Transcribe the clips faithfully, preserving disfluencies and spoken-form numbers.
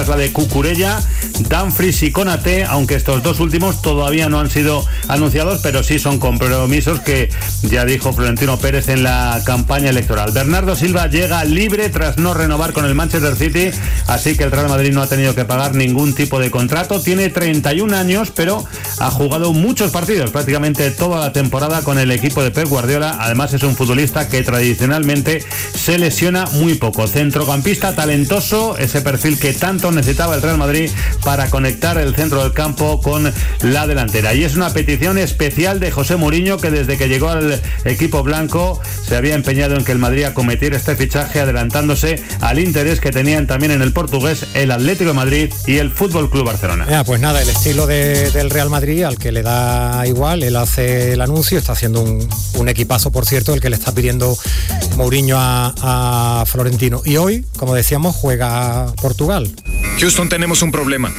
la de Cucurella, Dumfries y Konaté, aunque estos dos últimos todavía no han sido anunciados, pero sí son compromisos que ya dijo Florentino Pérez en la campaña electoral. Bernardo Silva llega libre tras no renovar con el Manchester City, así que el Real Madrid no ha tenido que pagar ningún tipo de contrato. Tiene treinta y un años, pero ha jugado muchos partidos, prácticamente toda la temporada con el equipo de Pep Guardiola. Además es un futbolista que tradicionalmente se lesiona muy poco. Centrocampista talentoso, ese perfil que tanto necesitaba el Real Madrid para conectar el centro del campo con la delantera. Y es una petición especial de José Mourinho, que desde que llegó al equipo blanco se había empeñado en que el Madrid acometiera este fichaje, adelantándose al interés que tenían también en el portugués el Atlético de Madrid y el Fútbol Club Barcelona. Ya, pues nada, el estilo de, del Real Madrid, al que le da igual, él hace el anuncio, está haciendo un, un equipazo, por cierto, el que le está pidiendo Mourinho a, a Florentino. Y hoy, como decíamos, juega Portugal. Houston, tenemos un problema.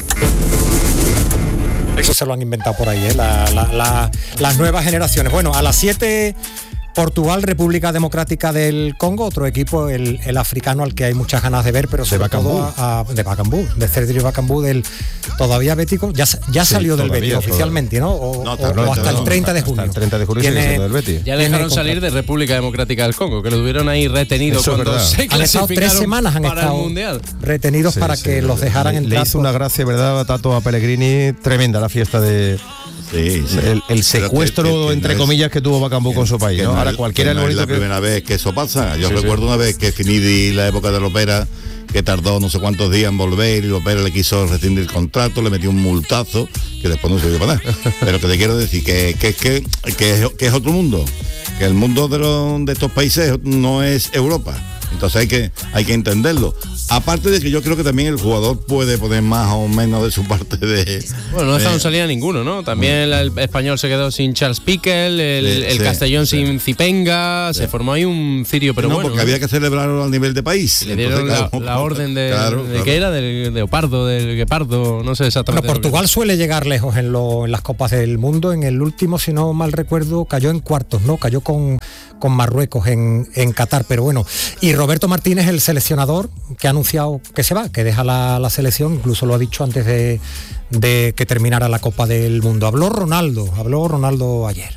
Eso se lo han inventado por ahí, ¿eh? la, la, la, las nuevas generaciones. Bueno, a las siete... Portugal, República Democrática del Congo, otro equipo, el, el africano, al que hay muchas ganas de ver, pero sobre todo a, a, de Bacambú, de Sergio Bacambú, del todavía bético, ya, ya sí, salió del Betis oficialmente, ¿no? O, no, o, o hasta no, el treinta de junio. Hasta el treinta de junio tiene, del Betis. Ya dejaron salir de República Democrática del Congo, que lo tuvieron ahí retenido Eso cuando se han estado tres semanas han para estado el Mundial. retenidos sí, para sí, que los dejaran le, entrar. Le hizo una gracia, ¿verdad, Tato, a Pellegrini? Tremenda la fiesta de... Sí, sí. El, el secuestro, que, que, entre no comillas, es, que tuvo Bacambú con su país, ¿no? no Ahora cualquiera no es la que... primera vez que eso pasa. Yo sí, recuerdo sí. una vez que Finidi, la época de Lopera, que tardó no sé cuántos días en volver, y Lopera le quiso rescindir el contrato, le metió un multazo, que después no se dio para nada. Pero que te quiero decir que, que, que, que, es, que es otro mundo, que el mundo de, los, de estos países no es Europa. Entonces hay que, hay que entenderlo. Aparte de que yo creo que también el jugador puede poner más o menos de su parte de... Bueno, no dejaron eh, salir a ninguno, ¿no? También bueno. el español se quedó sin Charles Piquel, el, sí, el sí, Castellón sí. sin Zipenga, sí. se formó ahí un cirio, pero no, bueno. porque ¿no? había que celebrarlo al nivel de país. Le dieron Entonces, la, claro, la orden de... Claro, de claro. ¿Qué era? Del leopardo, del guepardo, no sé exactamente. Bueno, Portugal suele llegar lejos en, lo, en las Copas del Mundo. En el último, si no mal recuerdo, cayó en cuartos, ¿no? Cayó con... con Marruecos en, en Qatar, pero bueno. Y Roberto Martínez, el seleccionador, que ha anunciado que se va, que deja la, la selección, incluso lo ha dicho antes de, de que terminara la Copa del Mundo. Habló Ronaldo, habló Ronaldo ayer.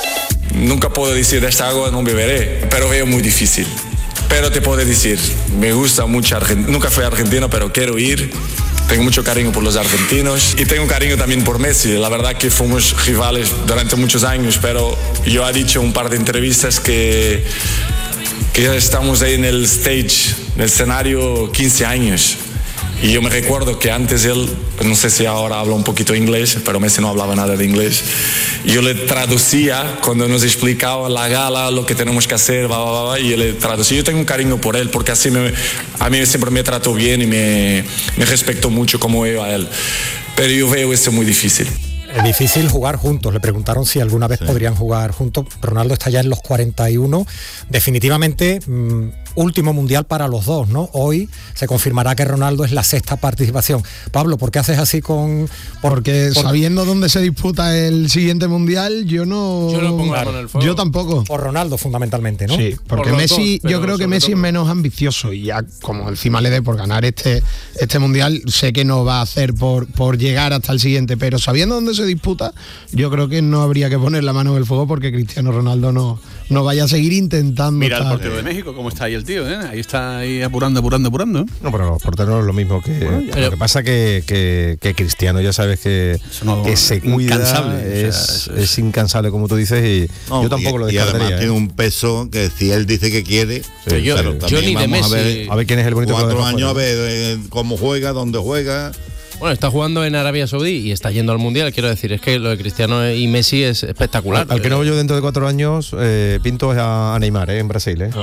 Nunca puedo decir de esta agua no beberé, pero veo muy difícil. Pero te puedo decir, me gusta mucho Argentina, nunca fui argentino, pero quiero ir. Tengo mucho cariño por los argentinos y tengo cariño también por Messi. La verdad que fuimos rivales durante muchos años, pero yo he dicho en un par de entrevistas que, que ya estamos ahí en el stage, en el escenario quince años. Y yo me recuerdo que antes él, no sé si ahora habla un poquito inglés, pero Messi no hablaba nada de inglés. Yo le traducía cuando nos explicaba la gala, lo que tenemos que hacer, bla, bla, bla, y yo le traducía. Yo tengo un cariño por él, porque así me, a mí siempre me trató bien y me, me respetó mucho como veo a él. Pero yo veo eso muy difícil. Es difícil jugar juntos. Le preguntaron si alguna vez sí. podrían jugar juntos. Ronaldo está ya en los cuarenta y uno. Definitivamente mmm, último mundial para los dos, ¿no? Hoy se confirmará que Ronaldo es la sexta participación. Pablo, ¿por qué haces así con...? Por, Porque por, sabiendo dónde se disputa el siguiente mundial, yo no... Yo no pongo la mano en el fuego. Yo tampoco. Por Ronaldo, fundamentalmente, ¿no? Sí, porque por Messi, dos, yo creo que Messi todo. es menos ambicioso y ya como encima le dé por ganar este, este mundial, sé que no va a hacer por, por llegar hasta el siguiente, pero sabiendo dónde se disputa, yo creo que no habría que poner la mano en el fuego porque Cristiano Ronaldo no, no vaya a seguir intentando. Mira estar... el portero de México, cómo está ahí el tío, ¿eh? Ahí está ahí apurando, apurando, apurando. No, pero los porteros es lo mismo que... Bueno, ya, lo que pasa que, que, que Cristiano, ya sabes que, no, que se cuida, incansable, es, o sea, es, es incansable, como tú dices, y no, yo tampoco y, lo descartaría. Y además ¿eh? tiene un peso que si él dice que quiere... Sí, yo, pero yo ni de Messi... A ver, a ver quién es el bonito cuatro que lo años, a ver eh, cómo juega, dónde juega... Bueno, está jugando en Arabia Saudí y está yendo al Mundial, quiero decir, es que lo de Cristiano y Messi es espectacular. Al, al que no yo dentro de cuatro años, eh, pinto es a, a Neymar, ¿eh? En Brasil, ¿eh?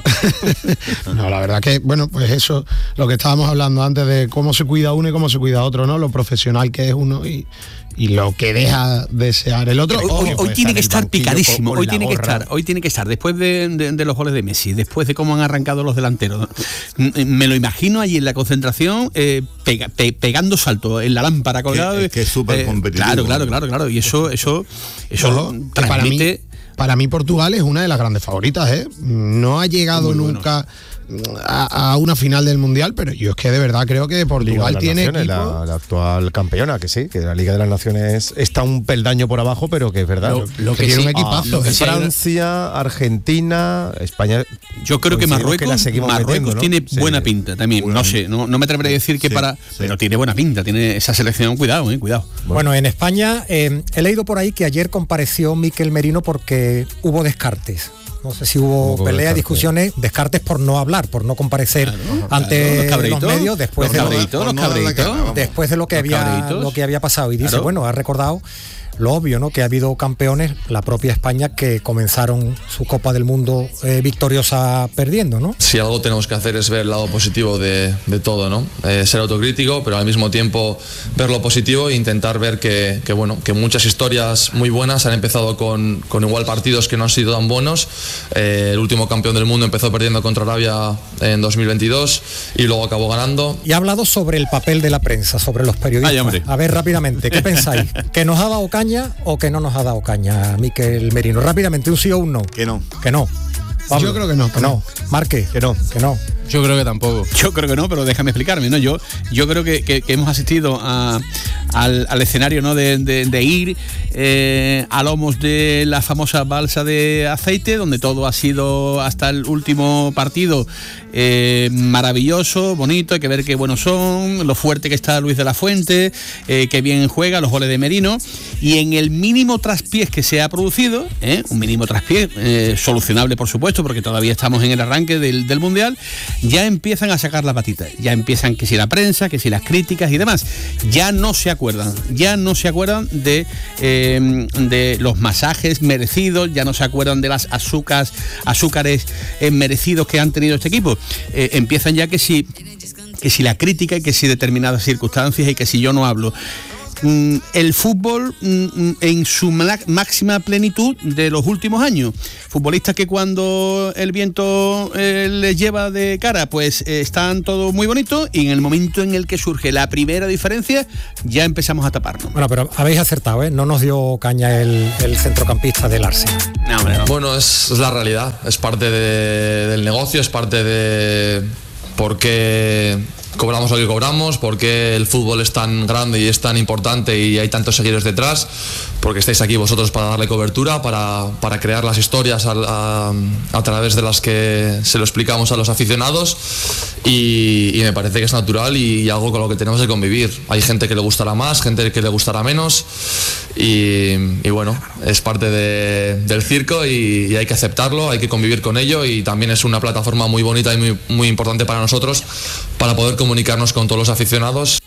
No, la verdad que, bueno, pues eso, lo que estábamos hablando antes de cómo se cuida uno y cómo se cuida otro, ¿no? Lo profesional que es uno y... y lo que deja desear el otro. Hoy, hoy, hoy tiene que estar picadísimo, con, con hoy tiene gorra. que estar, hoy tiene que estar, después de, de, de los goles de Messi, después de cómo han arrancado los delanteros, me lo imagino allí en la concentración eh, pega, pe, pegando salto en la lámpara colgado. Es que es súper eh, competitivo. Claro, claro, claro, claro. Y eso, eso, eso no, transmite. Para mí, para mí Portugal es una de las grandes favoritas, ¿eh? No ha llegado nunca bueno. a, a una final del Mundial, pero yo es que de verdad creo que Portugal tiene Naciones, equipo. La, la actual campeona, que sí, que la Liga de las Naciones está un peldaño por abajo, pero que es verdad. Lo, lo que, que tiene sí, un equipazo. ah, lo que Francia, Argentina, España. Yo creo que Marruecos, que la seguimos Marruecos metiendo, ¿no? tiene Sí. buena pinta también. No sé, no, no me atreveré a decir que Sí, para, sí. pero tiene buena pinta, tiene esa selección. Cuidado, eh, cuidado. Bueno, en España eh, he leído por ahí que ayer compareció Mikel Merino porque hubo descartes. No sé si hubo ¿Cómo peleas, descartes? discusiones, descartes por no hablar, por no comparecer Claro, ante claro, los cabritos, los medios después los de lo, cabritos, los por no darle cabritos. cara, vamos. después de lo que Los había cabritos. lo que había pasado y dice, Claro. bueno, ha recordado lo obvio, ¿no? Que ha habido campeones, la propia España, que comenzaron su Copa del Mundo eh, victoriosa perdiendo, ¿no? Si algo tenemos que hacer es ver el lado positivo de, de todo, ¿no? Eh, ser autocrítico, pero al mismo tiempo ver lo positivo e intentar ver que, que, bueno, que muchas historias muy buenas han empezado con, con igual partidos que no han sido tan buenos. Eh, el último campeón del mundo empezó perdiendo contra Arabia en dos mil veintidós y luego acabó ganando. Y ha hablado sobre el papel de la prensa, sobre los periodistas. Ay, hombre. A ver, rápidamente, ¿qué pensáis? ¿Que nos ha dado caña o que no nos ha dado caña Mikel Merino? Rápidamente, un sí o un no. Que no. Que no. Pablo, Yo creo que no, Que no. Marque. Que no. Que no. Yo creo que tampoco. Yo creo que no, pero déjame explicarme, ¿no? Yo, yo creo que, que- que hemos asistido a- al, al escenario, ¿no? De, de- de ir eh, a lomos de la famosa balsa de aceite, donde todo ha sido hasta el último partido eh, maravilloso, bonito, hay que ver qué buenos son, lo fuerte que está Luis de la Fuente, eh, qué bien juega, los goles de Merino, y en el mínimo traspiés que se ha producido, ¿eh? un mínimo traspiés, eh, solucionable por supuesto, porque todavía estamos en el arranque del, del Mundial, ya empiezan a sacar la patita, ya empiezan que si la prensa, que si las críticas y demás, ya no se acuerdan, ya no se acuerdan de, eh, de los masajes merecidos, ya no se acuerdan de las azúcares, azúcares eh, merecidos que han tenido este equipo. Eh, empiezan ya que si, que si la crítica y que si determinadas circunstancias y que si yo no hablo. Mm, el fútbol mm, en su ma- máxima plenitud de los últimos años. Futbolistas que cuando el viento eh, les lleva de cara, pues eh, están todos muy bonitos, y en el momento en el que surge la primera diferencia, ya empezamos a taparnos. Bueno, pero habéis acertado, ¿eh? No nos dio caña el, el centrocampista del Arsenal. No, hombre, no. Bueno, es, es la realidad, es parte de- del negocio, es parte de por qué cobramos lo que cobramos, por qué el fútbol es tan grande y es tan importante y hay tantos seguidores detrás, porque estáis aquí vosotros para darle cobertura, para, para crear las historias a, a- a través de las que se lo explicamos a los aficionados, y, y me parece que es natural y, y algo con lo que tenemos que convivir. Hay gente que le gustará más, gente que le gustará menos, y, y bueno, es parte de- del circo y, y hay que aceptarlo, hay que convivir con ello, y también es una plataforma muy bonita y muy, muy importante para nosotros para poder comunicarnos con todos los aficionados.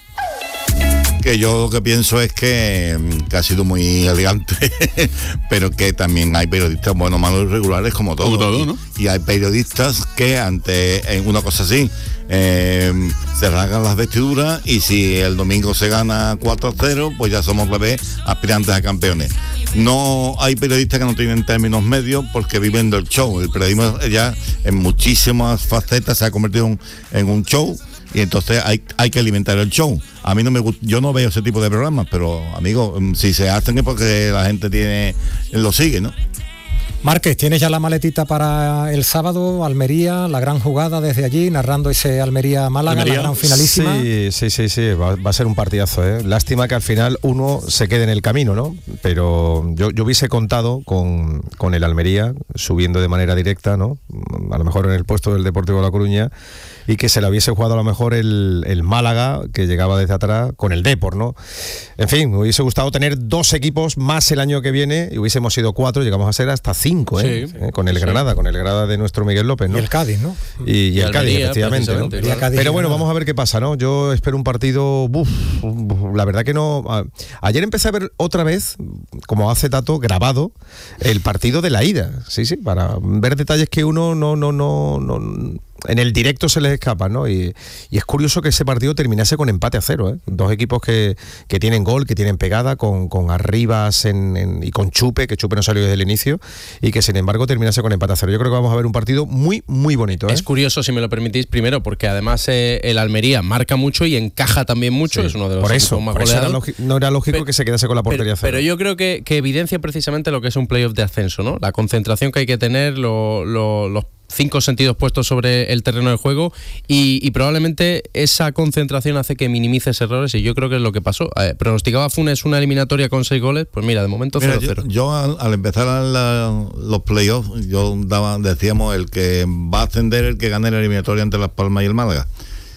Que yo lo que pienso es que, mm, que ha sido muy elegante, pero que también hay periodistas buenos, malos, irregulares como todos. Como todo, ¿no? Y, y hay periodistas que ante en una cosa así eh, se rasgan las vestiduras, y si el domingo se gana cuatro a cero, pues ya somos bebés aspirantes a campeones. No hay periodistas que no tienen términos medios porque viven del show. El periodismo ya en muchísimas facetas se ha convertido en, en un show, y entonces hay, hay que alimentar el show. A mí no me gusta, yo no veo ese tipo de programas, pero amigo, si se hacen es porque la gente tiene lo sigue, ¿no? Márquez, ¿tienes ya la maletita para el sábado? Almería, la gran jugada desde allí, narrando ese Almería-Málaga, la gran finalísima. Sí, sí, sí, sí, va, va a ser un partidazo, ¿eh? Lástima que al final uno se quede en el camino, ¿no? Pero yo, yo hubiese contado con, con el Almería subiendo de manera directa, ¿no? A lo mejor en el puesto del Deportivo La Coruña, y que se le hubiese jugado a lo mejor el, el Málaga, que llegaba desde atrás, con el Depor, ¿no? En fin, me hubiese gustado tener dos equipos más el año que viene, y hubiésemos sido cuatro, llegamos a ser hasta cinco, ¿eh? Sí. ¿Eh? Con el Sí. Granada, con el Granada de nuestro Miguel López, ¿no? Y el Cádiz, ¿no? Y, y Y el Cádiz, Almería, efectivamente, ¿no? precisamente, claro. Cádiz, Pero bueno, Granada. vamos a ver qué pasa, ¿no? Yo espero un partido, uf, uf, la verdad que no. a- Ayer empecé a ver otra vez, como hace Tato, grabado, el partido de la ida, sí, sí, para ver detalles que uno no, no, no, no en el directo se les escapa, ¿no? Y, y es curioso que ese partido terminase con empate a cero, ¿eh? Dos equipos que, que tienen gol, que tienen pegada, con, con Arribas en, en- y con Chupe, que Chupe no salió desde el inicio, y que sin embargo terminase con empate a cero. Yo creo que vamos a ver un partido muy, muy bonito, ¿eh? Es curioso, si me lo permitís, primero, porque además eh, el Almería marca mucho y encaja también mucho, Sí, es uno de los por equipos eso, más por eso era goleados. lógi- no era lógico Pero- que se quedase con la portería Pero, cero. pero yo creo que, que evidencia precisamente lo que es un playoff de ascenso, ¿no? La concentración que hay que tener, lo- lo- los cinco sentidos puestos sobre el terreno de juego y, y probablemente esa concentración hace que minimices errores y yo creo que es lo que pasó. Eh, pronosticaba Funes una eliminatoria con seis goles, pues mira, de momento cero cero. Yo, yo al, al empezar la, los playoffs, yo daba, decíamos el que va a ascender el que gane la eliminatoria entre Las Palmas y el Málaga.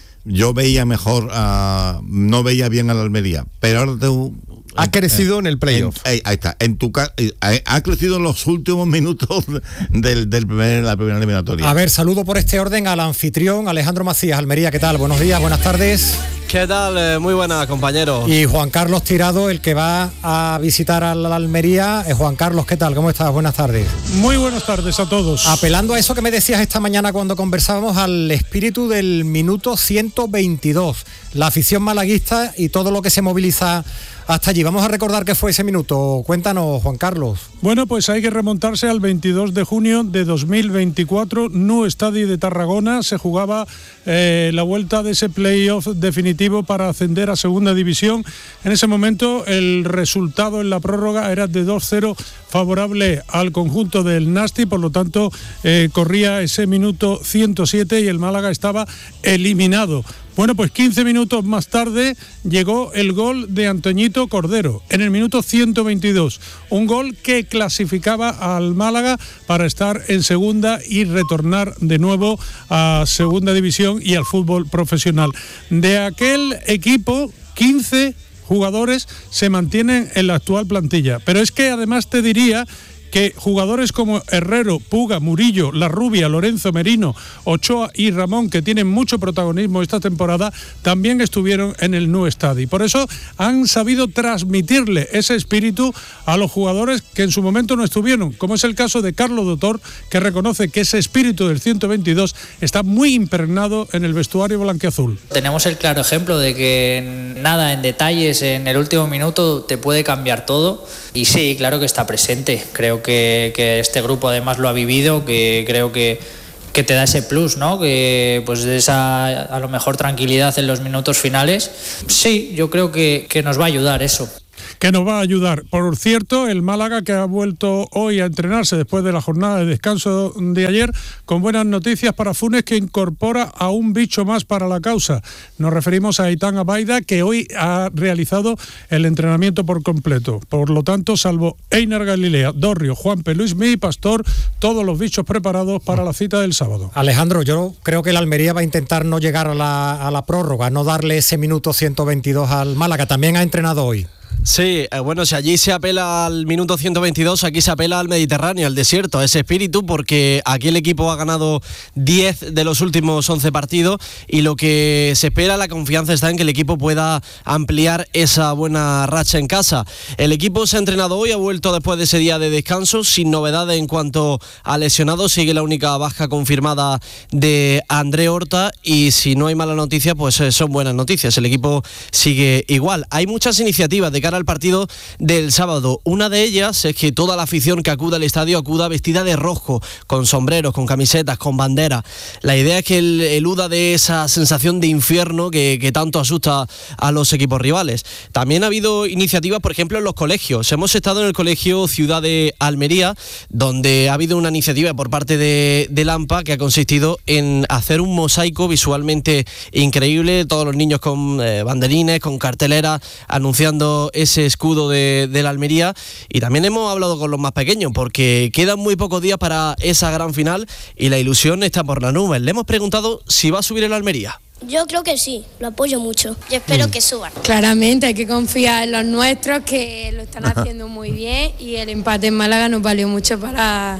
Yo veía mejor, uh, no veía bien a la Almería, pero ahora te... Ha crecido en, en el playoff. Ahí está. En tu ca- ha crecido en los últimos minutos del, del primer, la primera eliminatoria. A ver, saludo por este orden al anfitrión Alejandro Macías, Almería. ¿Qué tal? Buenos días, buenas tardes. ¿Qué tal? Eh, muy buenas, compañeros. Y Juan Carlos Tirado, el que va a visitar a la Almería. Eh, Juan Carlos, ¿qué tal? ¿Cómo estás? Buenas tardes. Muy buenas tardes a todos. Apelando a eso que me decías esta mañana cuando conversábamos, al espíritu del minuto ciento veintidós, la afición malaguista y todo lo que se moviliza hasta allí. Vamos a recordar qué fue ese minuto. Cuéntanos, Juan Carlos. Bueno, pues hay que remontarse al veintidós de junio de dos mil veinticuatro, Nou Estadi de Tarragona. Se jugaba eh, la vuelta de ese playoff definitivo para ascender a segunda división. En ese momento el resultado en la prórroga era de dos cero favorable al conjunto del Nasti, por lo tanto eh, corría ese minuto ciento siete y el Málaga estaba eliminado. Bueno, pues quince minutos más tarde llegó el gol de Antoñito Cordero, en el minuto ciento veintidós. Un gol que clasificaba al Málaga para estar en segunda y retornar de nuevo a segunda división y al fútbol profesional. De aquel equipo, quince jugadores se mantienen en la actual plantilla. Pero es que además te diría que jugadores como Herrero, Puga, Murillo, La Rubia, Lorenzo Merino, Ochoa y Ramón, que tienen mucho protagonismo esta temporada, también estuvieron en el Nou Estadi. Por eso han sabido transmitirle ese espíritu a los jugadores que en su momento no estuvieron, como es el caso de Carlos Dotor, que reconoce que ese espíritu del ciento veintidós está muy impregnado en el vestuario blanquiazul. Tenemos el claro ejemplo de que nada, en detalles, en el último minuto te puede cambiar todo, y sí, claro que está presente. Creo Que, que este grupo además lo ha vivido, que creo que, que te da ese plus, ¿no? Que pues de esa a lo mejor tranquilidad en los minutos finales. Sí, yo creo que, que nos va a ayudar eso. Que nos va a ayudar. Por cierto, el Málaga, que ha vuelto hoy a entrenarse después de la jornada de descanso de ayer, con buenas noticias para Funes, que incorpora a un bicho más para la causa. Nos referimos a Aitán Abaida, que hoy ha realizado el entrenamiento por completo. Por lo tanto, salvo Einar Galilea, Dorrio, Juanpe, Luismi y Pastor, todos los bichos preparados para la cita del sábado. Alejandro, yo creo que el Almería va a intentar no llegar a la, a la prórroga, no darle ese minuto ciento veintidós al Málaga. También ha entrenado hoy. Sí, eh, bueno, si allí se apela al minuto ciento veintidós, aquí se apela al Mediterráneo, al desierto, a ese espíritu, porque aquí el equipo ha ganado diez de los últimos once partidos y lo que se espera, la confianza está en que el equipo pueda ampliar esa buena racha en casa. El equipo se ha entrenado hoy, ha vuelto después de ese día de descanso, sin novedades en cuanto a lesionados, sigue la única baja confirmada de André Horta y si no hay mala noticia, pues eh, son buenas noticias, el equipo sigue igual. Hay muchas iniciativas de cara al partido del sábado. Una de ellas es que toda la afición que acuda al estadio acuda vestida de rojo, con sombreros, con camisetas, con banderas. La idea es que él eluda de esa sensación de infierno que, que tanto asusta a los equipos rivales. También ha habido iniciativas, por ejemplo, en los colegios. Hemos estado en el colegio Ciudad de Almería, donde ha habido una iniciativa por parte de, de Lampa que ha consistido en hacer un mosaico visualmente increíble, todos los niños con eh, banderines, con carteleras, anunciando ese escudo de, de la Almería. Y también hemos hablado con los más pequeños porque quedan muy pocos días para esa gran final y la ilusión está por las nubes. Le hemos preguntado si va a subir el Almería. Yo creo que sí, lo apoyo mucho. Yo espero mm. que suban. Claramente hay que confiar en los nuestros, que lo están haciendo muy bien, y el empate en Málaga nos valió mucho para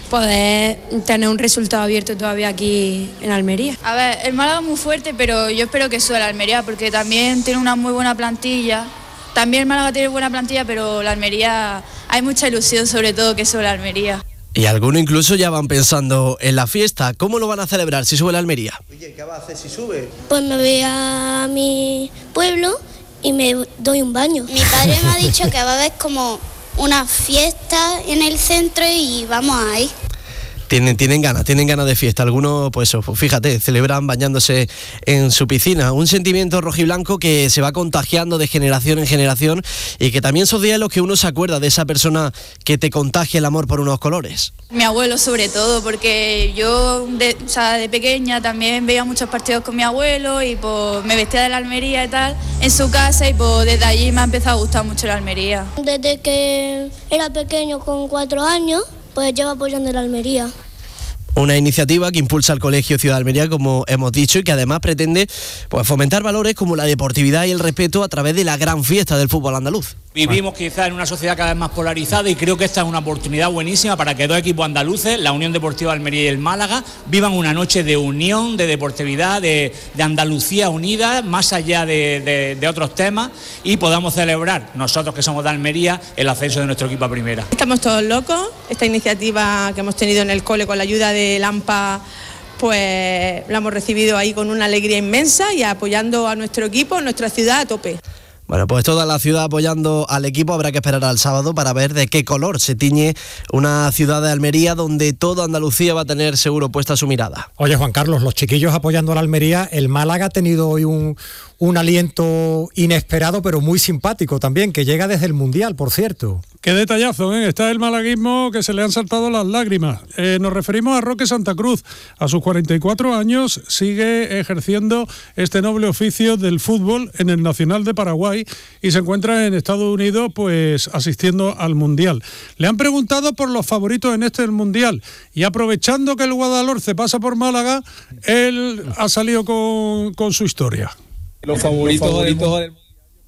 poder tener un resultado abierto todavía aquí en Almería. A ver, el Málaga es muy fuerte, pero yo espero que suba el Almería porque también tiene una muy buena plantilla. También el Málaga tiene buena plantilla, pero la Almería, hay mucha ilusión sobre todo que sube la Almería. Y algunos incluso ya van pensando en la fiesta. ¿Cómo lo van a celebrar si sube la Almería? Oye, ¿qué vas a hacer si sube? Pues me voy a mi pueblo y me doy un baño. Mi padre me ha dicho que va a haber como una fiesta en el centro y vamos ahí. Tienen, tienen ganas, tienen ganas de fiesta. Algunos, pues fíjate, celebran bañándose en su piscina. Un sentimiento rojiblanco que se va contagiando de generación en generación y que también son días en los que uno se acuerda de esa persona que te contagia el amor por unos colores. Mi abuelo sobre todo, porque yo de, o sea, de pequeña también veía muchos partidos con mi abuelo y pues me vestía de la Almería y tal en su casa y pues desde allí me ha empezado a gustar mucho la Almería. Desde que era pequeño, con cuatro años, pues llevo apoyando la Almería. Una iniciativa que impulsa el Colegio Ciudad de Almería, como hemos dicho, y que además pretende pues, fomentar valores como la deportividad y el respeto a través de la gran fiesta del fútbol andaluz. Vivimos quizás en una sociedad cada vez más polarizada y creo que esta es una oportunidad buenísima para que dos equipos andaluces, la Unión Deportiva Almería y el Málaga, vivan una noche de unión, de deportividad, de, de Andalucía unida, más allá de, de, de otros temas, y podamos celebrar, nosotros que somos de Almería, el ascenso de nuestro equipo a primera. Estamos todos locos. Esta iniciativa que hemos tenido en el cole con la ayuda de Lampa, pues la hemos recibido ahí con una alegría inmensa y apoyando a nuestro equipo, nuestra ciudad a tope. Bueno, pues toda la ciudad apoyando al equipo. Habrá que esperar al sábado para ver de qué color se tiñe una ciudad de Almería donde toda Andalucía va a tener seguro puesta su mirada. Oye, Juan Carlos, los chiquillos apoyando a la Almería, el Málaga ha tenido hoy un, un aliento inesperado pero muy simpático también, que llega desde el Mundial, por cierto. Qué detallazo, ¿eh? Está el malaguismo que se le han saltado las lágrimas. Eh, nos referimos a Roque Santa Cruz. A sus cuarenta y cuatro años sigue ejerciendo este noble oficio del fútbol en el Nacional de Paraguay y se encuentra en Estados Unidos pues asistiendo al Mundial. Le han preguntado por los favoritos en este del Mundial y aprovechando que el Guadalhorce pasa por Málaga, él ha salido con, con su historia. Los favoritos, los favoritos del...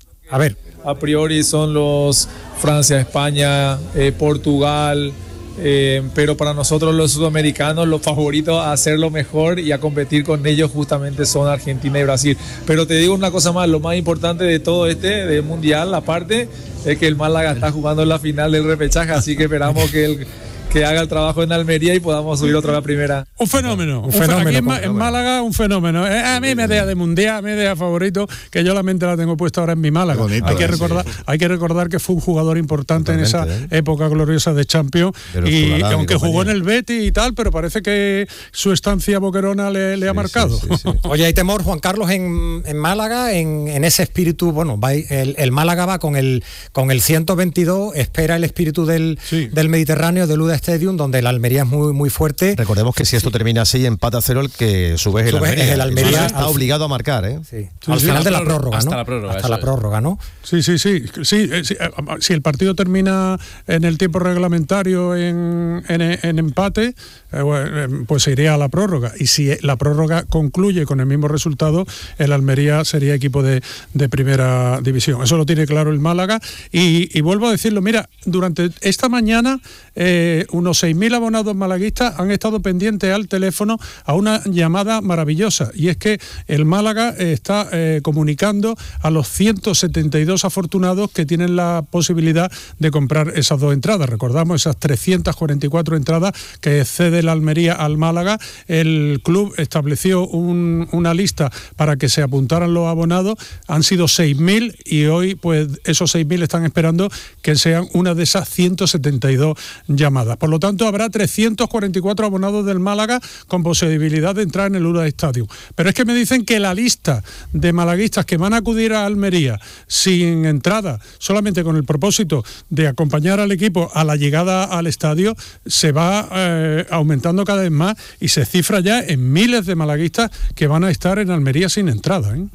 A ver. A priori son los Francia, España, eh, Portugal, eh, pero para nosotros los sudamericanos los favoritos a hacerlo mejor y a competir con ellos justamente son Argentina y Brasil. Pero te digo una cosa más, lo más importante de todo este del Mundial, aparte, es que el Málaga está jugando en la final del repechaje, así que esperamos que el... que haga el trabajo en Almería y podamos subir otra vez a primera. Un fenómeno. Un fenómeno. Aquí en, en Málaga, un fenómeno. Eh, a mí me deja de mundial, me deja favorito, que yo la mente la tengo puesta ahora en mi Málaga. Bonito, hay, que eh, recordar, sí. hay que recordar que fue un jugador importante Totalmente, en esa ¿eh? época gloriosa de Champions. De y aunque y jugó en el Betis y tal, pero parece que su estancia boquerona le, le sí, ha marcado. Sí, sí, sí. Oye, hay temor, Juan Carlos, en, en Málaga, en, en ese espíritu. Bueno, va, el, el Málaga va con el, con el ciento veintidós, espera el espíritu del, sí. del Mediterráneo, del Luda Stadium, donde la Almería es muy muy fuerte. Recordemos que si esto termina así, empata a cero, el que sube es el sube Almería. El Almería está obligado a marcar, ¿eh? Sí. Sí, al sí, final de la prórroga, hasta ¿no? La prórroga, hasta la prórroga, ¿no? Sí, sí, sí. sí, sí si el partido termina en el tiempo reglamentario en, en, en empate, eh, pues se iría a la prórroga. Y si la prórroga concluye con el mismo resultado, el Almería sería equipo de, de primera división. Eso lo tiene claro el Málaga. Y, y vuelvo a decirlo, mira, durante esta mañana eh, unos seis mil abonados malaguistas han estado pendientes al teléfono a una llamada maravillosa, y es que el Málaga está eh, comunicando a los ciento setenta y dos afortunados que tienen la posibilidad de comprar esas dos entradas. Recordamos esas trescientas cuarenta y cuatro entradas que cede la Almería al Málaga. El club estableció un, una lista para que se apuntaran los abonados, han sido seis mil y hoy pues esos seis mil están esperando que sean una de esas ciento setenta y dos llamadas. Por lo tanto, habrá trescientos cuarenta y cuatro abonados del Málaga con posibilidad de entrar en el Ura Stadium. Pero es que me dicen que la lista de malaguistas que van a acudir a Almería sin entrada, solamente con el propósito de acompañar al equipo a la llegada al estadio, se va eh, aumentando cada vez más y se cifra ya en miles de malaguistas que van a estar en Almería sin entrada, ¿eh?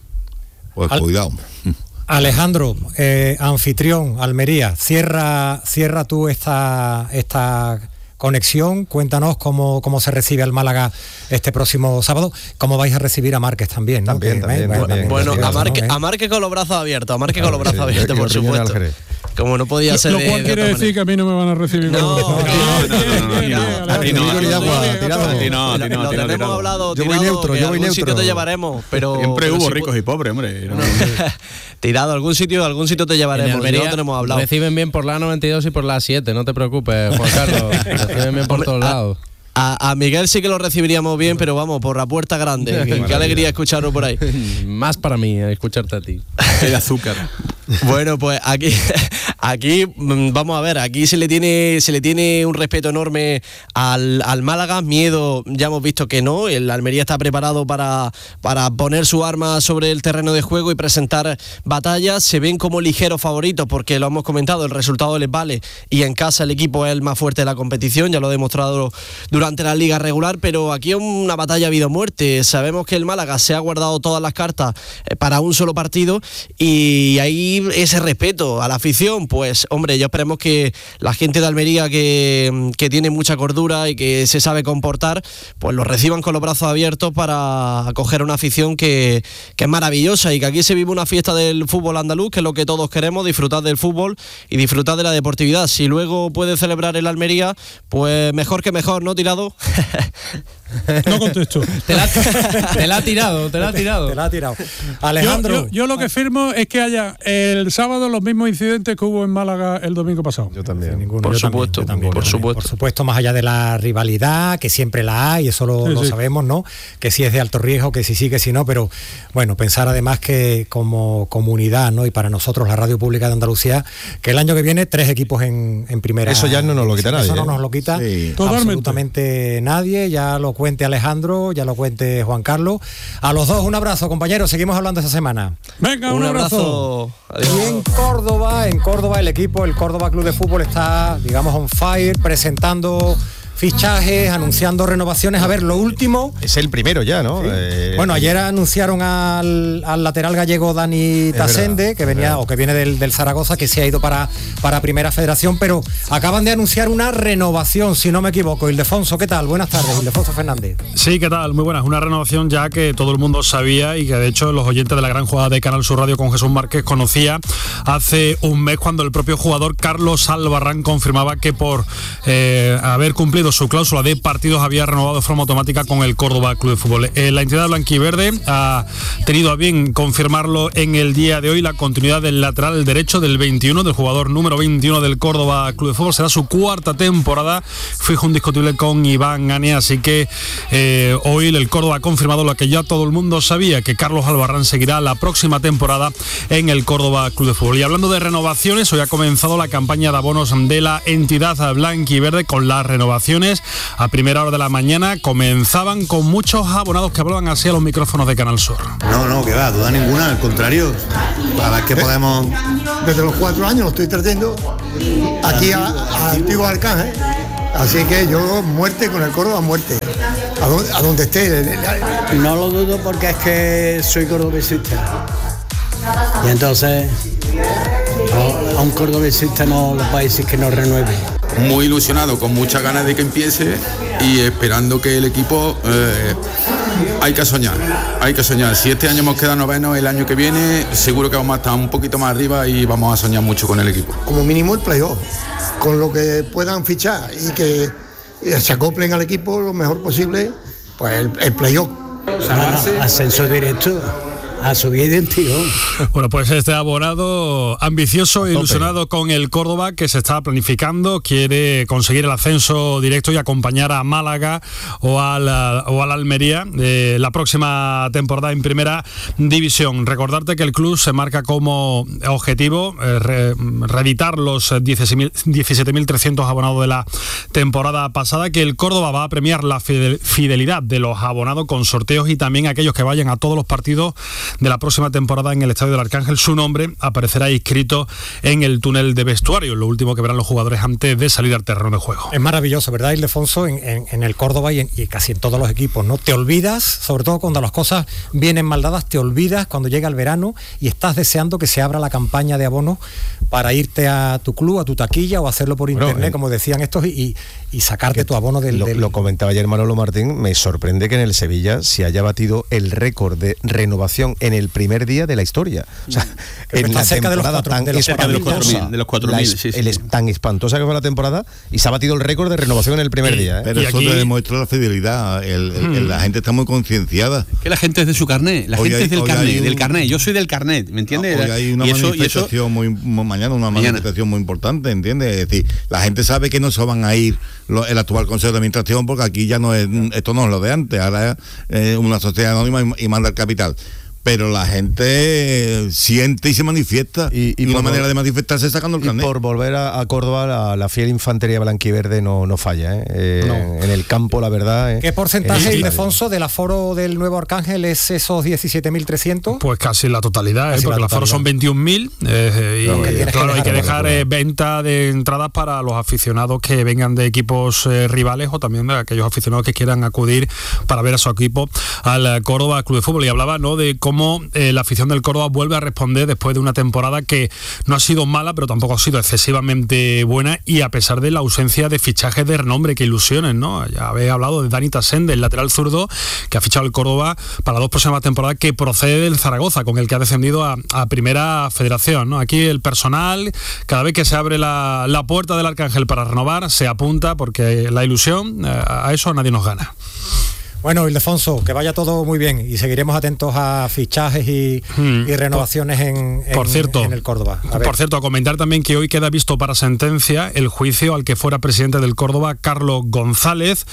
Pues cuidado. Alejandro, eh, anfitrión, Almería, cierra, cierra tú esta, esta conexión, cuéntanos cómo, cómo se recibe al Málaga este próximo sábado, cómo vais a recibir a Márquez también, ¿no? También, que, también, eh, también, también, bueno, también, a Márquez, ¿no? a Márquez con los brazos abiertos, a Márquez con los brazos Sí, abiertos, que por supuesto. Como no podía ser Lo de, cual de quiere otra decir manera. que a mí no me van a recibir. No, no, no, A ti no, a ti no, a ti no, a ti no. Lo tenemos hablado, Yo voy tirado, neutro, que yo voy algún neutro. sitio te llevaremos, pero Siempre pero hubo si ricos pu- y pobres, hombre. No. Tirado, algún sitio, algún sitio te En llevaremos. Almería Ya lo tenemos hablado. reciben bien por la noventa y dos y por la siete, no te preocupes, Juan Carlos. Reciben bien por Hombre, todos a- lados. A, a Miguel sí que lo recibiríamos bien, pero vamos, por la puerta grande. Qué, qué alegría escucharlo por ahí. Más para mí, escucharte a ti. El azúcar. Bueno, pues aquí, Aquí, vamos a ver, aquí se le tiene se le tiene un respeto enorme al, al Málaga, miedo ya hemos visto que no, el Almería está preparado para, para poner su arma sobre el terreno de juego y presentar batallas, se ven como ligeros favoritos porque lo hemos comentado, el resultado les vale y en casa el equipo es el más fuerte de la competición, ya lo ha demostrado durante la liga regular, pero aquí es una batalla vida o muerte, sabemos que el Málaga se ha guardado todas las cartas para un solo partido y ahí ese respeto a la afición, pues hombre, yo esperemos que la gente de Almería que, que tiene mucha cordura y que se sabe comportar, pues lo reciban con los brazos abiertos para acoger una afición que, que es maravillosa y que aquí se vive una fiesta del fútbol andaluz, que es lo que todos queremos, disfrutar del fútbol y disfrutar de la deportividad. Si luego puede celebrar el Almería, pues mejor que mejor, ¿no, Tirado? No contesto. Te la, te la ha tirado, te la ha tirado. Te la ha tirado. Alejandro. Yo, yo, yo lo que firmo es que haya el sábado los mismos incidentes que hubo en Málaga el domingo pasado. Yo también. Ninguno, por yo supuesto, también, yo también, por yo también. supuesto. Por supuesto, más allá de la rivalidad, que siempre la hay, eso lo, Sí, lo sí. sabemos, ¿no? Que si es de alto riesgo, que si sí, que si no, pero bueno, pensar además que como comunidad, ¿no? Y para nosotros, la Radio Pública de Andalucía, que el año que viene tres equipos en, en primera. Eso ya no nos lo quita nadie. Eso no ¿eh? nos lo quita Sí. absolutamente nadie, ya lo cuente Alejandro, ya lo cuente Juan Carlos. A los dos un abrazo, compañeros, seguimos hablando esta semana. Venga, un, Un abrazo. abrazo. Y en Córdoba, en Córdoba el equipo, el Córdoba Club de Fútbol está, digamos, on fire, presentando fichajes, anunciando renovaciones. A ver, lo último... Es el primero ya, ¿no? Sí. Eh, Bueno, ayer anunciaron al, al lateral gallego Dani Tasende, verdad, que venía verdad. o que viene del, del Zaragoza, que se ha ido para, para Primera Federación, pero acaban de anunciar una renovación, si no me equivoco. Ildefonso, ¿qué tal? Buenas tardes, Ildefonso Fernández. Sí, ¿qué tal? Muy buenas. Una renovación ya que todo el mundo sabía y que de hecho los oyentes de la gran jugada de Canal Sur Radio con Jesús Márquez conocía hace un mes cuando el propio jugador Carlos Albarrán confirmaba que por eh, haber cumplido su cláusula de partidos había renovado de forma automática con el Córdoba Club de Fútbol. Eh, la entidad blanquiverde ha tenido a bien confirmarlo en el día de hoy, la continuidad del lateral derecho del veintiuno, del jugador número veintiuno del Córdoba Club de Fútbol. Será su cuarta temporada, fijo indiscutible con Iván Gane, así que eh, hoy el Córdoba ha confirmado lo que ya todo el mundo sabía, que Carlos Albarrán seguirá la próxima temporada en el Córdoba Club de Fútbol. Y hablando de renovaciones, hoy ha comenzado la campaña de abonos de la entidad blanquiverde con las renovaciones. A primera hora de la mañana comenzaban con muchos abonados que hablaban así a los micrófonos de Canal Sur. No, no, que va, duda ninguna, al contrario. Para ver qué podemos. Desde los cuatro años lo estoy trayendo aquí a, a Antiguo Arcángel. Así que yo muerte con el Córdoba, muerte. A donde, a donde esté. No lo dudo porque es que soy cordobesista. Y entonces a un cordobesista no lo puede decir que no renueve. Muy ilusionado, con muchas ganas de que empiece y esperando que el equipo eh, hay que soñar, hay que soñar. Si este año hemos quedado novenos, el año que viene seguro que vamos a estar un poquito más arriba y vamos a soñar mucho con el equipo. Como mínimo el playoff, con lo que puedan fichar y que se acoplen al equipo lo mejor posible, pues el, el playoff. No, ascenso directo. A subir del tirón. Bueno, pues este abonado ambicioso e ilusionado con el Córdoba, que se está planificando, quiere conseguir el ascenso directo y acompañar a Málaga o a la, o a la Almería eh, la próxima temporada en Primera División. Recordarte que el club se marca como objetivo eh, re, reeditar los diecisiete mil trescientos abonados de la temporada pasada, que el Córdoba va a premiar la fidelidad de los abonados con sorteos y también aquellos que vayan a todos los partidos de la próxima temporada en el Estadio del Arcángel. Su nombre aparecerá inscrito en el túnel de vestuario, lo último que verán los jugadores antes de salir al terreno de juego. Es maravilloso, ¿verdad, Ildefonso? En, en, en el Córdoba y, en, y casi en todos los equipos, ¿no? Te olvidas, sobre todo cuando las cosas vienen mal dadas, te olvidas cuando llega el verano y estás deseando que se abra la campaña de abonos para irte a tu club, a tu taquilla o hacerlo por internet, bueno, eh, como decían estos, y, y sacarte tu abono del... Lo, del... lo comentaba ayer Manolo Martín, me sorprende que en el Sevilla se haya batido el récord de renovación en el primer día de la historia. O sea, en la temporada tan espantosa, de los cuatro mil, sí, sí, el, sí. tan espantosa que fue la temporada, y se ha batido el récord de renovación en el primer sí, día. ¿eh? Pero eso aquí... te demuestra la fidelidad. El, el, el, la gente está muy concienciada. Que la gente es de su carnet, la hoy gente hay, es del carnet, un... del carnet. Yo soy del carnet, ¿me entiendes? No, hoy hay una y manifestación eso, y eso... muy mañana una mañana. manifestación muy importante, ¿entiendes? Es decir, la gente sabe que no se van a ir lo, el actual Consejo de Administración, porque aquí ya no es, esto no es lo de antes, ahora es eh, una sociedad anónima y, y manda el capital. pero la gente siente y se manifiesta. Y, y, y una manera de manifestarse es sacando el carnet. Por volver a, a Córdoba, la, la fiel infantería blanquiverde no, no falla, ¿eh? Eh, no. En el campo, la verdad. ¿eh? ¿Qué porcentaje, Ildefonso, del aforo del Nuevo Arcángel es esos diecisiete mil trescientos? Pues casi la totalidad, casi ¿eh? Porque el aforo son veintiún mil eh, y claro, claro, hay que dejar eh, venta de entradas para los aficionados que vengan de equipos eh, rivales o también de aquellos aficionados que quieran acudir para ver a su equipo al Córdoba Club de Fútbol. Y hablaba, ¿no?, de cómo eh, la afición del Córdoba vuelve a responder después de una temporada que no ha sido mala, pero tampoco ha sido excesivamente buena, y a pesar de la ausencia de fichajes de renombre que ilusionen, ¿no? Ya habéis hablado de Dani Tasende, el lateral zurdo que ha fichado el Córdoba para dos próximas temporadas, que procede del Zaragoza, con el que ha descendido a, a Primera Federación, ¿no? Aquí el personal, cada vez que se abre la, la puerta del Arcángel para renovar, se apunta, porque la ilusión, eh, a eso nadie nos gana. Bueno, Ildefonso, que vaya todo muy bien y seguiremos atentos a fichajes y, hmm. y renovaciones en, en, por cierto, en el Córdoba. A por cierto, a comentar también que hoy queda visto para sentencia el juicio al que fuera presidente del Córdoba, Carlos González.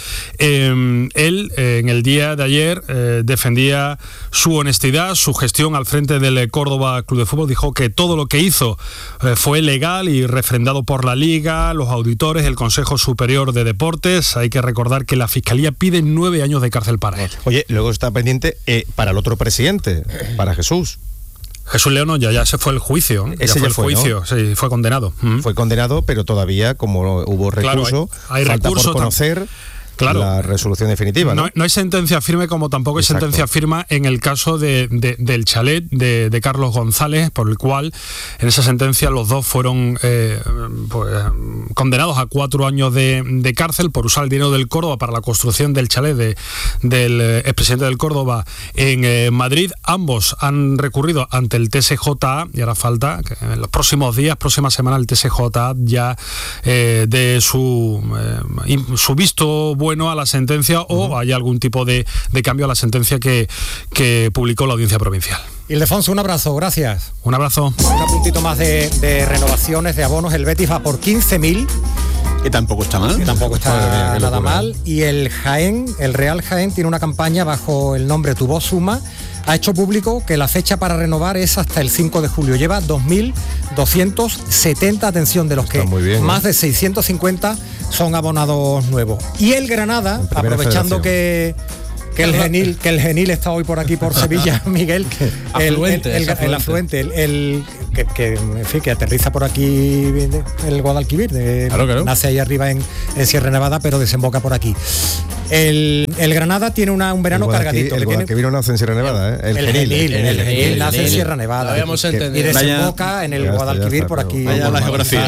Eh, él, eh, en el día de ayer, eh, defendía su honestidad, su gestión al frente del Córdoba Club de Fútbol. Dijo que todo lo que hizo eh, fue legal y refrendado por la Liga, los auditores, el Consejo Superior de Deportes. Hay que recordar que la Fiscalía pide nueve años de cárcel para él. Oye, luego está pendiente eh, para el otro presidente, para Jesús. Jesús León, ya, ya se fue el juicio. Ese ya fue ya el fue, juicio, ¿no? Sí, fue condenado. Mm. Fue condenado, pero todavía, como hubo recurso, claro, hay, hay falta recurso por conocer... Claro, la resolución definitiva, ¿no? No, no hay sentencia firme, como tampoco hay Exacto. sentencia firme en el caso de, de, del chalet de, de Carlos González, por el cual en esa sentencia los dos fueron eh, pues, condenados a cuatro años de, de cárcel por usar el dinero del Córdoba para la construcción del chalet de, del expresidente del Córdoba en eh, Madrid. Ambos han recurrido ante el T S J A y ahora falta que en los próximos días, próxima semana, el T S J A ya eh, de su, eh, su visto bueno a la sentencia o uh-huh. haya algún tipo de, de cambio a la sentencia que, que publicó la Audiencia Provincial. Ildefonso, un abrazo, gracias. Un abrazo. Un puntito más de, de renovaciones, de abonos. El Betis va por quince mil. Que tampoco está mal. Que tampoco está mía, nada mal. Y el Jaén, el Real Jaén, tiene una campaña bajo el nombre Tu Voz Suma. Ha hecho público que la fecha para renovar es hasta el cinco de julio. Lleva dos mil doscientos setenta, atención, de los que bien, más ¿eh? de seiscientos cincuenta son abonados nuevos. Y el Granada, aprovechando que... Que el genil, que el genil está hoy por aquí por Sevilla, Miguel, el, afluente, el, el, el, el afluente, el, el que, que, en fin, que aterriza por aquí el Guadalquivir, de, claro, claro. nace ahí arriba en, en Sierra Nevada, pero desemboca por aquí. El, el Granada tiene una, un verano el cargadito. El Guadalquivir no nace en Sierra Nevada, ¿eh? El, el genil, el, el, el genil nace en Sierra Nevada. Y desemboca en el Guadalquivir por aquí. Vaya la geografía.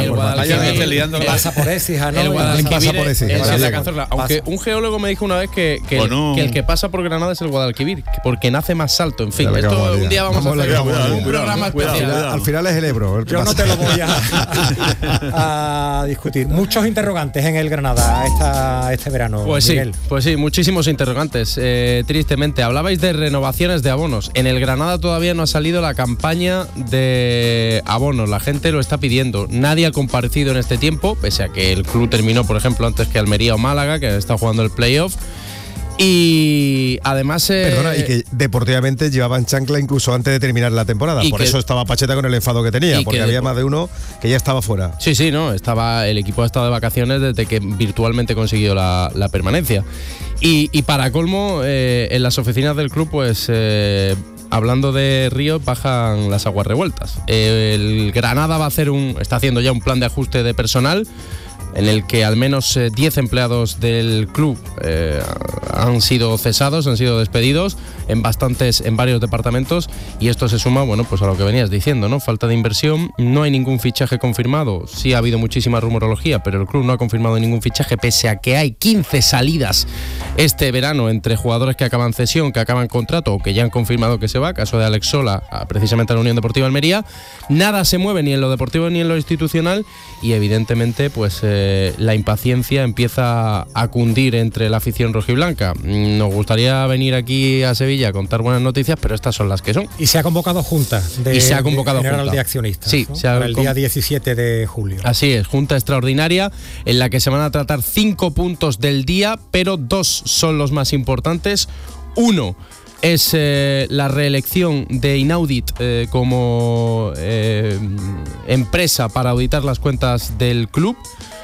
Pasa por Écija, ¿no? El Guadalquivir pasa por Écija. Aunque un geólogo me dijo una vez que el que pasa pasa por Granada es el Guadalquivir, porque nace más alto. En fin, esto cuidado, un día vamos, vamos a hacer cuidado, un programa cuidado, especial. Cuidado. Al final es el Ebro. El Yo no te lo voy a, a discutir. Muchos interrogantes en el Granada esta, este verano. Pues Miguel. sí, pues sí, muchísimos interrogantes. Eh, tristemente, hablabais de renovaciones de abonos. En el Granada todavía no ha salido la campaña de abonos. La gente lo está pidiendo. Nadie ha comparecido en este tiempo, pese a que el club terminó, por ejemplo, antes que Almería o Málaga, que está jugando el playoff. Y además... Eh, Perdona, y que deportivamente llevaban chancla incluso antes de terminar la temporada. Por que, eso estaba Pacheta con el enfado que tenía, porque que había más de uno que ya estaba fuera. Sí, sí, no, estaba, el equipo ha estado de vacaciones desde que virtualmente consiguió la, la permanencia. Y, y para colmo, eh, en las oficinas del club, pues... Eh, hablando de Río, bajan las aguas revueltas. El Granada va a hacer un... está haciendo ya un plan de ajuste de personal en el que al menos diez eh, empleados del club eh, han sido cesados, han sido despedidos en bastantes, en varios departamentos, y esto se suma, bueno, pues a lo que venías diciendo, ¿no? Falta de inversión, no hay ningún fichaje confirmado, sí ha habido muchísima rumorología, pero el club no ha confirmado ningún fichaje, pese a que hay quince salidas este verano entre jugadores que acaban cesión, que acaban contrato o que ya han confirmado que se va, caso de Alex Sola, precisamente a la Unión Deportiva Almería. Nada se mueve ni en lo deportivo ni en lo institucional, y evidentemente, pues eh, la impaciencia empieza a cundir entre la afición rojiblanca. Nos gustaría venir aquí a Sevilla a contar buenas noticias, pero estas son las que son. Y se ha convocado junta de, y se ha convocado de, junta de accionistas, sí, ¿no? se ha para el día diecisiete de julio. Así es, junta extraordinaria en la que se van a tratar cinco puntos del día, pero dos son los más importantes. Uno, es eh, la reelección de Inaudit eh, como eh, empresa para auditar las cuentas del club.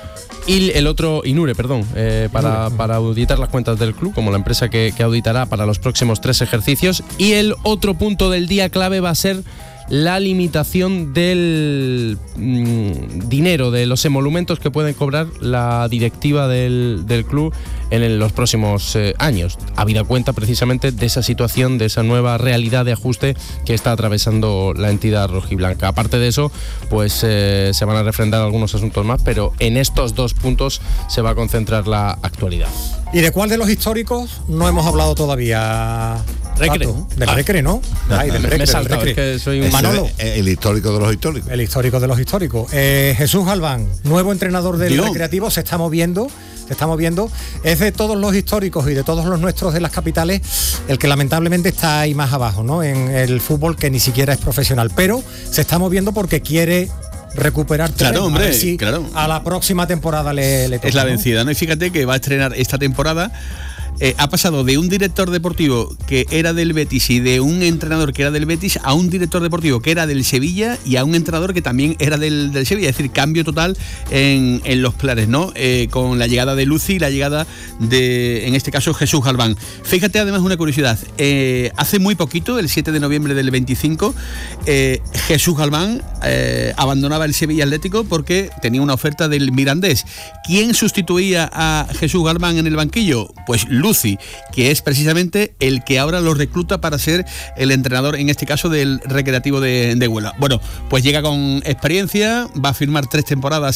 Y el otro, Inure, perdón, eh, para, para auditar las cuentas del club, como la empresa que, que auditará para los próximos tres ejercicios. Y el otro punto del día clave va a ser la limitación del mmm, dinero, de los emolumentos que pueden cobrar la directiva del, del club en el, los próximos eh, años, habida cuenta precisamente de esa situación, de esa nueva realidad de ajuste que está atravesando la entidad rojiblanca. Aparte de eso, pues eh, se van a refrendar algunos asuntos más, pero en estos dos puntos se va a concentrar la actualidad. ¿Y de cuál de los históricos no hemos hablado todavía? Recre. Del ah. Recre, ¿no? Ay, del Recre, me del saltado, Recre. Es que soy un Manolo. El, el histórico de los históricos. El histórico de los históricos. Eh, Jesús Galván, nuevo entrenador del Dios. Recreativo, se está moviendo. Se está moviendo. Es de todos los históricos y de todos los nuestros de las capitales el que lamentablemente está ahí más abajo, ¿no? En el fútbol, que ni siquiera es profesional. Pero se está moviendo porque quiere recuperar terreno. Claro, hombre, a ver si claro. a la próxima temporada le, le toca, es la ¿no? vencida, ¿no? Y fíjate que va a estrenar esta temporada. Eh, ha pasado de un director deportivo que era del Betis y de un entrenador que era del Betis a un director deportivo que era del Sevilla y a un entrenador que también era del, del Sevilla. Es decir, cambio total en, en los planes, ¿no? Eh, con la llegada de Lucy y la llegada de, en este caso, Jesús Galván. Fíjate además una curiosidad. Eh, hace muy poquito, el siete de noviembre del veinticinco, eh, Jesús Galván eh, abandonaba el Sevilla Atlético porque tenía una oferta del Mirandés. ¿Quién sustituía a Jesús Galván en el banquillo? Pues Lucy, que es precisamente el que ahora lo recluta para ser el entrenador, en este caso, del Recreativo de, de Huelva. Bueno, pues llega con experiencia, va a firmar tres temporadas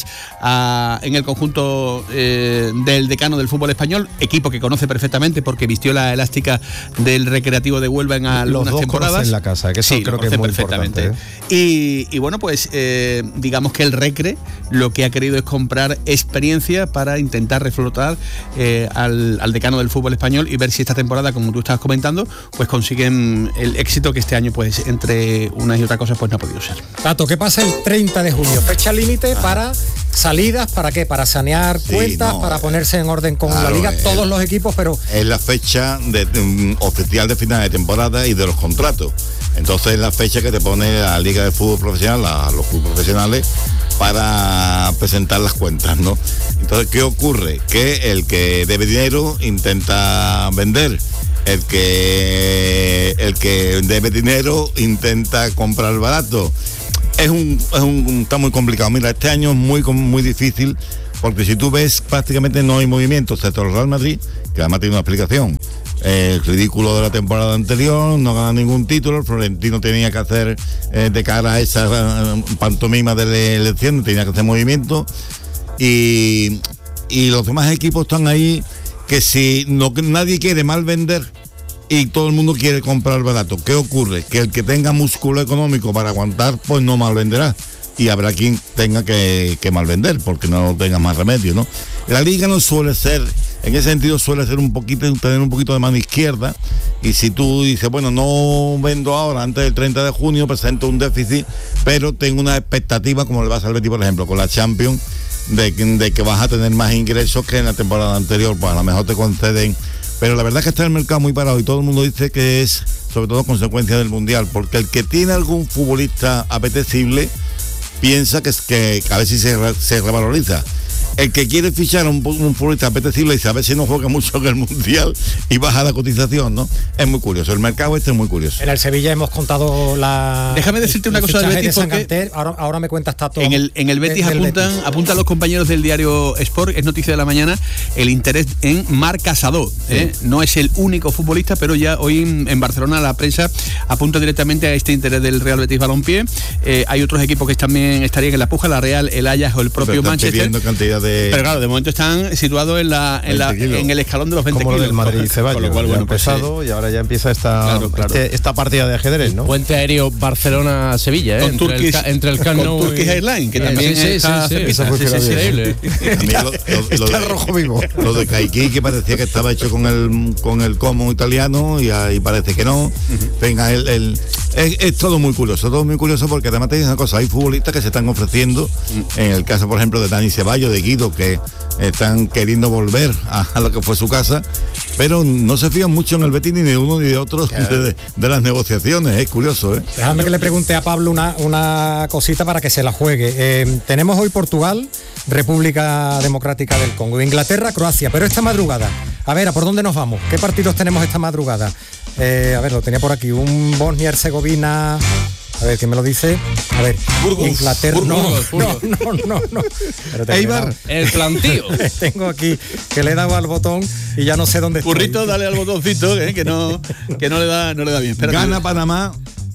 a, en el conjunto eh, del decano del fútbol español, equipo que conoce perfectamente porque vistió la elástica del Recreativo de Huelva en algunas Los dos temporadas. En la casa, que eso sí, creo que es muy perfectamente. importante, ¿eh? Y, y bueno, pues eh, digamos que el Recre lo que ha querido es comprar experiencia para intentar reflotar eh, al, al decano del fútbol español y ver si esta temporada, como tú estabas comentando, pues consiguen el éxito que este año, pues entre unas y otras cosas, pues no ha podido ser. Tato, ¿qué pasa el treinta de junio? Fecha límite ah. para salidas, ¿para qué? Para sanear sí, cuentas, no, para ponerse en orden con claro, la liga, todos el, los equipos, pero... Es la fecha de, um, oficial de final de temporada y de los contratos. Entonces es la fecha que te pone la Liga de Fútbol Profesional, a los clubes profesionales, para presentar las cuentas, ¿no? Entonces, ¿qué ocurre? Que el que debe dinero intenta vender, el que el que debe dinero intenta comprar barato. Es un, es un está muy complicado. Mira, este año es muy muy difícil porque si tú ves, prácticamente no hay movimiento, excepto el Real Madrid, que además tiene una explicación. El ridículo de la temporada anterior, no gana ningún título, el Florentino tenía que hacer eh, de cara a esa uh, pantomima de la elección, tenía que hacer movimiento y, y los demás equipos están ahí que si no, nadie quiere mal vender y todo el mundo quiere comprar barato. ¿Qué ocurre? Que el que tenga músculo económico para aguantar, pues no mal venderá y habrá quien tenga que, que mal vender porque no tenga más remedio, ¿no? La liga no suele ser, en ese sentido suele ser un poquito, tener un poquito de mano izquierda, y si tú dices, bueno, no vendo ahora, antes del treinta de junio presento un déficit, pero tengo una expectativa, como le va a al Betis, por ejemplo, con la Champions, de, de que vas a tener más ingresos que en la temporada anterior, pues a lo mejor te conceden, pero la verdad es que está el mercado muy parado y todo el mundo dice que es sobre todo consecuencia del Mundial, porque el que tiene algún futbolista apetecible piensa que, es que a ver si se, se revaloriza. El que quiere fichar a un, un futbolista apetecible dice a ver si no juega mucho en el Mundial y baja la cotización, ¿no? Es muy curioso, el mercado este es muy curioso. En el Sevilla hemos contado la... Déjame decirte una cosa del Betis, de porque ahora, ahora me cuentas Tato. En el, en el Betis de, apuntan, Betis. apuntan los compañeros del diario Sport, es noticia de la mañana, el interés en Marc Casado. ¿eh? Sí. No es el único futbolista, pero ya hoy en, en Barcelona la prensa apunta directamente a este interés del Real Betis Balompié. Eh, hay otros equipos que también estarían en la puja, la Real, el Ajax o el propio Manchester. Cantidad de... Pero claro, de momento están situados en la, en, la, en el escalón de los veinte como kilos. Como el Madrid y Ceballos, con lo cual, bueno, pues empezado sí. Y ahora ya empieza esta, claro, claro. Este, esta partida de ajedrez, ¿no? Puente aéreo Barcelona-Sevilla, ¿eh? Con entre, Turkish, el, entre el Camp Nou y Turkish Airlines, que también sí, sí, está sí, sí, sí, sí, sí, increíble. Está, lo, lo, lo de, rojo vivo. Lo de Caiki, que parecía que estaba hecho con el con el como italiano y ahí parece que no. Uh-huh. Venga, el, el es, es todo muy curioso, todo muy curioso porque además te dicen una cosa, hay futbolistas que se están ofreciendo, uh-huh. en el caso por ejemplo de Dani Ceballos, de Guido, sentido que están queriendo volver a, a lo que fue su casa, pero no se fían mucho en el Betis ni de uno ni de otro de, de, de las negociaciones. Es curioso, ¿eh? Déjame que le pregunte a Pablo una, una cosita para que se la juegue. Eh, tenemos hoy Portugal, República Democrática del Congo, Inglaterra, Croacia, pero esta madrugada, a ver, ¿a por dónde nos vamos? ¿Qué partidos tenemos esta madrugada? Eh, a ver, lo tenía por aquí, un Bosnia-Herzegovina, a ver, ¿quién me lo dice? A ver, Burgos, Inglaterra, Burgos, no, Burgos. no, no, no, no. Espérate, Eibar, el plantío. Tengo aquí que le he dado al botón y ya no sé dónde estoy. Burrito, dale al botoncito, eh, que no que no le da no le da bien. Espérate. Gana Panamá.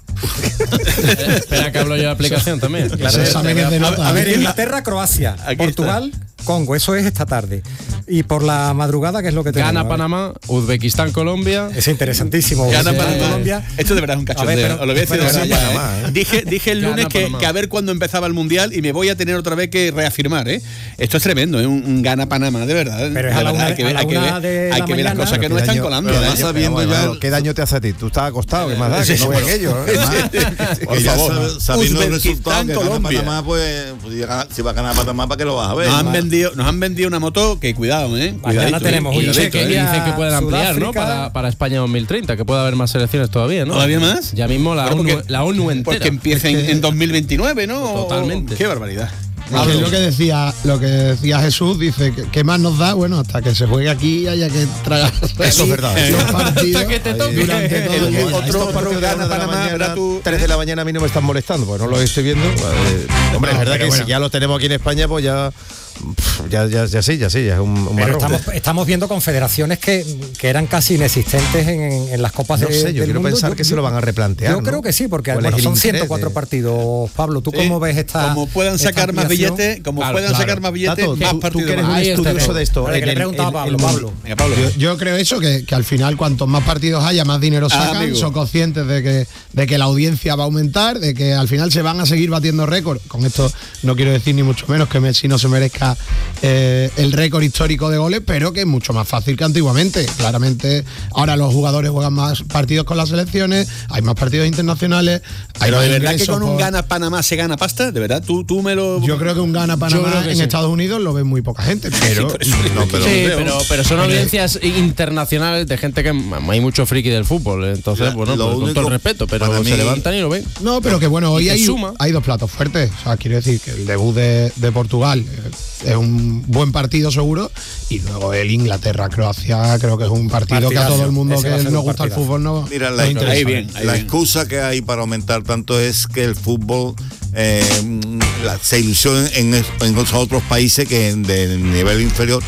Espera que hablo yo de aplicación también. Claro, Exámenes de nota. A ver, Inglaterra, Croacia, Portugal, Congo, eso es esta tarde. Y por la madrugada, ¿qué es lo que tenemos? Gana Panamá, Uzbekistán, Colombia. Es interesantísimo. Gana Panamá. Colombia. Esto de verdad es un cachondeo. A ver, pero- Os lo voy a decir de pero verdad sí, ya, Panamá, ¿eh? ¿eh? Dije, dije el Gana lunes que, Panamá. que a ver cuándo empezaba el Mundial y me voy a tener otra vez que reafirmar, ¿eh? Esto es tremendo, ¿eh? Un, un gana Panamá, de verdad. Pero es de a la verdad, una- hay que a ver, la hay que una ver, de hay la que ver las mañana. cosas que Pero no qué están daño- colando. pero ¿eh? vas sabiendo Pero ya bueno, qué daño te hace a ti. Tú estás acostado, que más da, Sí, que no sí, ve bueno. aquello. ¿eh? Que ya sabe- sabiendo el Uzbekistán, resultado que gana Colombia. Panamá, pues, pues ya gana- si va a ganar Panamá, ¿para qué lo vas a ver? Nos han vendido, nos han vendido una moto que cuidado, ¿eh? Mañana Cuidadito, tenemos ¿eh? un Y Cuidadito, dice que, ¿eh? Kenia, dicen que pueden ampliar, ¿no? Sudáfrica. Para, para España dos mil treinta, que puede haber más selecciones todavía, ¿no? ¿Todavía más? Ya mismo la, Bueno, ONU, porque- la ONU entera. Porque empieza en, en dos mil veintinueve, ¿no? Totalmente. Qué barbaridad. Es lo que decía, lo que decía Jesús, dice que qué más nos da, bueno, hasta que se juegue aquí haya que tragar Eso es verdad. los partidos Hasta que te toque. durante todo el El- día. el otro Estos partidos de gana una de la Panamá, mañana, verá tú- tres de la mañana a mí no me están molestando, pues no lo estoy viendo. Eh, hombre, es verdad pero que bueno. si ya lo tenemos aquí en España, pues ya pff, ya, ya, ya sí, ya sí, ya es un, un Pero marrón. estamos, estamos viendo confederaciones que, que eran casi inexistentes en, en las copas No de, sé, yo del quiero mundo. pensar que se lo van a replantear, Yo ¿no? creo que sí, porque ¿Cuál es bueno, el son interés ciento cuatro de- partidos. Pablo, ¿tú Sí, cómo ves esta? Como puedan esta sacar más ampliación? billetes, como Claro, puedan Claro. sacar más billetes, Tato, más tú, tú partidos. que eres un Ahí está estudioso todo. de esto. Vale, que en le el- preguntaba en a el- Pablo, Pablo. Venga, Pablo. Yo, yo creo eso, que, que al final cuantos más partidos haya, más dinero sacan, amigo. son conscientes de que, de que la audiencia va a aumentar, de que al final se van a seguir batiendo récords. Con esto no quiero decir ni mucho menos que Messi no se merezca eh, el récord histórico de goles, pero que es mucho más fácil que antiguamente. Claramente ahora los jugadores juegan más partidos con las selecciones, hay más partidos internacionales, hay Pero más de verdad que ingresos con un por- gana Panamá se gana pasta, de verdad, tú, tú me lo. Yo creo que un gana Yo Panamá creo que en sí. Estados Unidos lo ven muy poca gente, pero por eso- No, pero- Sí, creo. pero, pero son audiencias internacionales de gente que hay mucho friki del fútbol. Entonces, La- bueno, lo pues, con único todo el respeto, pero para se mí- levantan y lo ven. No, pero que bueno, hoy Y te hay, suma. hay dos platos fuertes. O sea, quiero decir que el debut de, de Portugal eh, es un buen partido seguro. Y luego el Inglaterra-Croacia creo que es un partido que a todo el mundo Ese va a que ser nos un gusta el partidazo. fútbol no, Mira, nos la, interesa. Ahí bien, ahí la bien. excusa que hay para aumentar tanto es que el fútbol eh, la- se ilusiona en, es- en los otros países que en- de nivel inferior.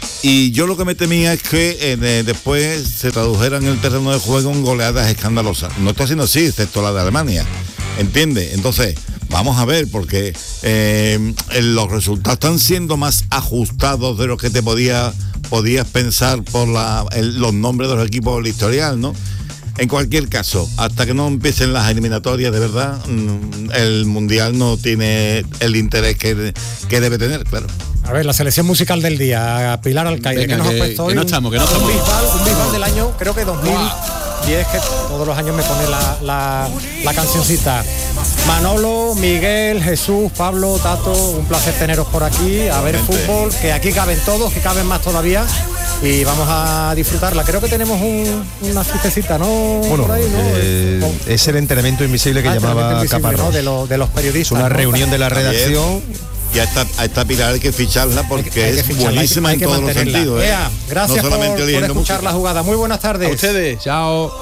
Y yo lo que me temía es que eh, de- después se tradujera en el terreno de juego en goleadas escandalosas. No está siendo así, excepto la de Alemania. ¿Entiendes? Entonces, vamos a ver, porque eh, los resultados están siendo más ajustados de lo que te podía, podías pensar por la, el- los nombres de los equipos del historial, ¿no? En cualquier caso, hasta que no empiecen las eliminatorias, de verdad, mm, el Mundial no tiene el interés que, que debe tener, claro. A ver, la selección musical del día, Pilar Alcaide, Venga, que nos que- ha puesto que hoy no un- estamos, que no un estamos. Bisbal, un Bisbal del año, creo que dos mil diez, que todos los años me pone la, la, la cancioncita. Manolo, Miguel, Jesús, Pablo, Tato, un placer teneros por aquí, a ver Igualmente. fútbol, que aquí caben todos, que caben más todavía, y vamos a disfrutarla. Creo que tenemos un- una fiestecita, ¿no? Bueno, Por ahí, ¿no? eh, Con- es el entrenamiento invisible que Ah, llamaba Entrenamiento Invisible, Caparrós. ¿no? De, lo- de los periodistas. Es una ¿no? reunión de la Está bien. redacción. Y a esta, a esta Pilar hay que ficharla porque Hay que- hay que es ficharla, hay que- buenísima hay en que todos los mantenerla. sentidos. ¿eh? Ea, gracias no solamente por, por oyendo escuchar música. la jugada. Muy buenas tardes. A ustedes. Chao.